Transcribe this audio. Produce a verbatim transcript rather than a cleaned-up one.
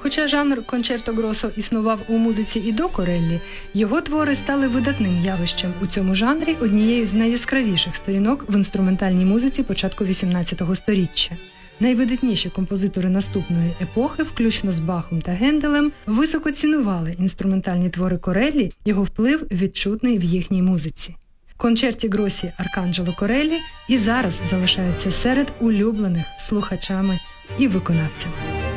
Хоча жанр кончерто гросо існував у музиці і до Кореллі, його твори стали видатним явищем у цьому жанрі, однією з найяскравіших сторінок в інструментальній музиці початку вісімнадцятого сторіччя. Найвидатніші композитори наступної епохи, включно з Бахом та Генделем, високо цінували інструментальні твори Кореллі, його вплив відчутний в їхній музиці. Кончерті гросі Арканджело Кореллі і зараз залишаються серед улюблених слухачами і виконавцями.